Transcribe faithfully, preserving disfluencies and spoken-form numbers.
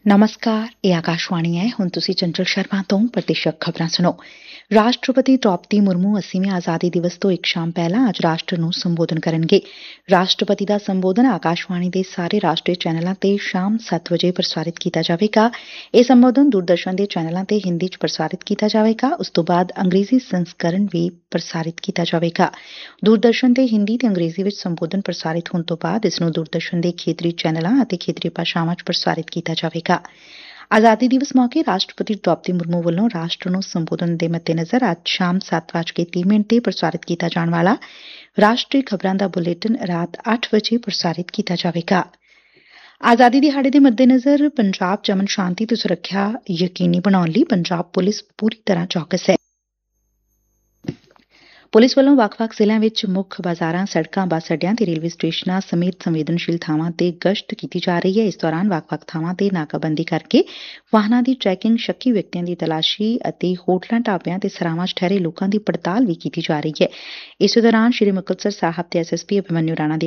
ਨਮਸਕਾਰ, ਇਹ ਆਕਾਸ਼ਵਾਣੀ ਹੈ। ਹੁਣ ਤੁਸੀਂ ਚੰਚਲ ਸ਼ਰਮਾ ਤੋਂ ਪ੍ਰਤੀਸ਼ਕ ਖਬਰਾਂ ਸੁਣੋ। ਰਾਸ਼ਟਰਪਤੀ ਦ੍ਰੌਪਦੀ ਮੁਰਮੂ ਅੱਸੀਵੇਂ ਆਜ਼ਾਦੀ ਦਿਵਸ ਤੋਂ ਇੱਕ ਸ਼ਾਮ ਪਹਿਲਾਂ ਅੱਜ ਰਾਸ਼ਟਰ ਨੂੰ ਸੰਬੋਧਨ ਕਰਨਗੇ। ਰਾਸ਼ਟਰਪਤੀ ਦਾ ਸੰਬੋਧਨ ਆਕਾਸ਼ਵਾਣੀ ਦੇ ਸਾਰੇ ਰਾਸ਼ਟਰੀ ਚੈਨਲਾਂ ਤੇ ਸ਼ਾਮ ਸੱਤ ਵਜੇ ਪ੍ਰਸਾਰਿਤ ਕੀਤਾ ਜਾਵੇਗਾ। ਇਹ ਸੰਬੋਧਨ ਦੂਰਦਰਸ਼ਨ ਦੇ ਚੈਨਲਾਂ ਤੇ ਹਿੰਦੀ ਚ ਪ੍ਰਸਾਰਿਤ ਕੀਤਾ ਜਾਵੇਗਾ। ਉਸ ਤੋਂ ਬਾਅਦ ਅੰਗਰੇਜ਼ੀ ਸੰਸਕਰਨ ਵੀ ਪ੍ਰਸਾਰਿਤ ਕੀਤਾ ਜਾਵੇਗਾ। ਦੂਰਦਰਸ਼ਨ ਤੇ ਹਿੰਦੀ ਤੇ ਅੰਗਰੇਜ਼ੀ ਵਿੱਚ ਸੰਬੋਧਨ ਪ੍ਰਸਾਰਿਤ ਹੋਣ ਤੋਂ ਬਾਅਦ ਇਸ ਨੂੰ ਦੂਰਦਰਸ਼ਨ ਦੇ ਖੇਤਰੀ ਚੈਨਲਾਂ ਅਤੇ ਖੇਤਰੀ ਭਾਸ਼ਾਵਾਂ ਚ ਪ੍ਰਸਾਰਿਤ ਕੀਤਾ ਜਾਵੇਗਾ। ਆਜ਼ਾਦੀ ਦਿਵਸ ਮੌਕੇ ਰਾਸ਼ਟਰਪਤੀ ਦ੍ਰੌਪਦੀ ਮੁਰਮੂ ਵੱਲੋਂ ਰਾਸ਼ਟਰ ਨੂੰ ਸੰਬੋਧਨ ਦੇ ਮੱਦੇਨਜ਼ਰ ਅੱਜ ਸ਼ਾਮ ਸੱਤ ਵੱਜ ਕੇ ਤੀਹ ਮਿੰਟ ਤੇ ਪ੍ਰਸਾਰਿਤ ਕੀਤਾ ਜਾਣ ਵਾਲਾ ਰਾਸ਼ਟਰੀ ਖਬਰਾਂ ਦਾ ਬੁਲੇਟਿਨ ਰਾਤ ਅੱਠ ਵਜੇ ਪ੍ਰਸਾਰਿਤ ਕੀਤਾ ਜਾਵੇਗਾ। ਆਜ਼ਾਦੀ ਦਿਹਾੜੇ ਦੇ ਮੱਦੇਨਜ਼ਰ ਪੰਜਾਬ ਚ ਅਮਨ ਸ਼ਾਂਤੀ ਤੇ ਸੁਰੱਖਿਆ ਯਕੀਨੀ ਬਣਾਉਣ ਲਈ ਪੰਜਾਬ ਪੁਲਿਸ ਪੂਰੀ ਤਰ੍ਹਾਂ ਚੌਕਸ ਹੈ। ਪੁਲਿਸ ਵੱਲੋਂ ਵੱਖ-ਵੱਖ ਜ਼ਿਲ੍ਹਿਆਂ ਵਿੱਚ ਮੁੱਖ ਬਾਜ਼ਾਰਾਂ, ਸੜਕਾਂ, ਬੱਸ ਅੱਡਿਆਂ ਤੇ ਰੇਲਵੇ ਸਟੇਸ਼ਨਾਂ ਸਮੇਤ ਸੰਵੇਦਨਸ਼ੀਲ ਥਾਵਾਂ ਤੇ ਗਸ਼ਤ ਕੀਤੀ ਜਾ ਰਹੀ ਹੈ। ਇਸ ਦੌਰਾਨ ਵੱਖ-ਵੱਖ ਥਾਵਾਂ ਤੇ ਨਾਕਾਬੰਦੀ ਕਰਕੇ ਵਾਹਨਾਂ ਦੀ ਚੈਕਿੰਗ, ਸ਼ੱਕੀ ਵਿਅਕਤੀਆਂ ਦੀ ਤਲਾਸ਼ੀ ਅਤੇ ਹੋਟਲਾਂ, ਢਾਬਿਆਂ ਤੇ ਸਰਾਵਾਂ ਚ ਠਹਿਰੇ ਲੋਕਾਂ ਦੀ ਪੜਤਾਲ ਵੀ ਕੀਤੀ ਜਾ ਰਹੀ ਹੈ। ਇਸੇ ਦੌਰਾਨ ਸ੍ਰੀ ਮੁਕਤਸਰ ਸਾਹਿਬ ਦੇ S S P Abhimanyu Rana ਦੀ